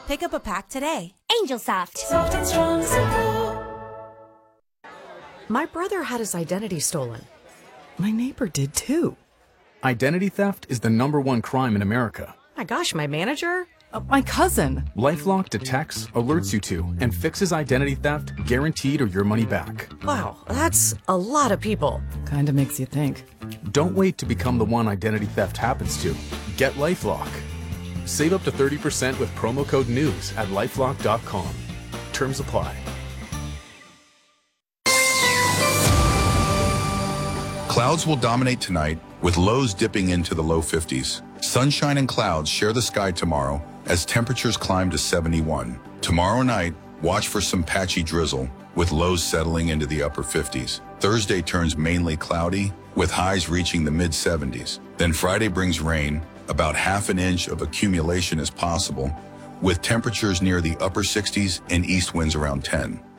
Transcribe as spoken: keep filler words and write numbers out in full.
Pick up a pack today. Angel Soft. Soft and strong, simple. My brother had his identity stolen. My neighbor did too. Identity theft is the number one crime in America. My gosh, my manager? Uh, my cousin. LifeLock detects, alerts you to, and fixes identity theft, guaranteed or your money back. Wow, that's a lot of people. Kinda makes you think. Don't wait to become the one identity theft happens to. Get LifeLock. Save up to thirty percent with promo code NEWS at lifelock dot com. Terms apply. Clouds will dominate tonight, with lows dipping into the low fifties. Sunshine and clouds share the sky tomorrow as temperatures climb to seventy-one. Tomorrow night, watch for some patchy drizzle, with lows settling into the upper fifties. Thursday turns mainly cloudy, with highs reaching the mid seventies. Then Friday brings rain. About half an inch of accumulation is possible, with temperatures near the upper sixties and east winds around ten.